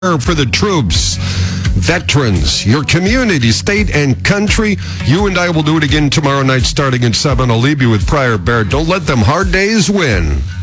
for the troops, veterans, your community, state, and country. You and I will do it again tomorrow night starting at 7. I'll leave you with Pryor Barrett. Don't let them hard days win.